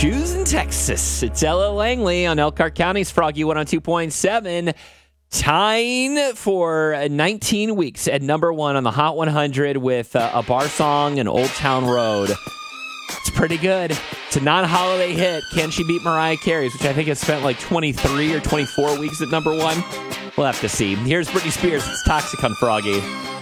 Shoes in Texas. It's Ella Langley on Elkhart County's Froggy 102.7. Tying for 19 weeks at number one on the Hot 100 with a bar song and Old Town Road. It's pretty good. It's a non-holiday hit. Can she beat Mariah Carey's, which I think has spent like 23 or 24 weeks at number one? We'll have to see. Here's Britney Spears. It's Toxic on Froggy.